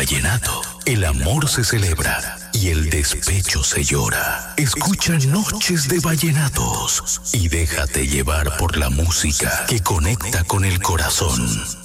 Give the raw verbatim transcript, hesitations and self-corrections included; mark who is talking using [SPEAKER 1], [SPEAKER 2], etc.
[SPEAKER 1] vallenato, el amor se celebra y el despecho se llora. Escucha Noches de Vallenatos y déjate llevar por la música que conecta con el corazón.